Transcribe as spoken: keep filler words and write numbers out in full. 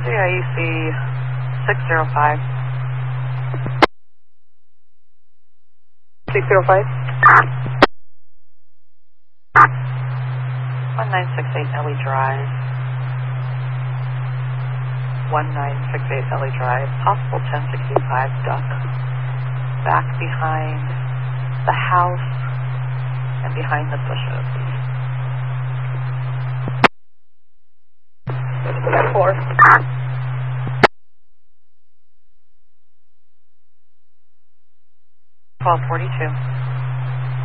I E C six zero five. six zero five? one nine six eight Ellie Drive. one nine six eight Ellie Drive. Possible ten sixty-five duck. Back behind the house and behind the bushes. Four. twelve forty-two.